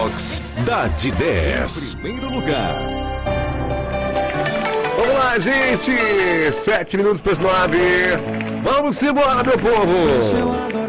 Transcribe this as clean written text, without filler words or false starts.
Box da D10. Primeiro lugar. Vamos lá, gente! 7 minutos para as 9. Vamos embora, meu povo!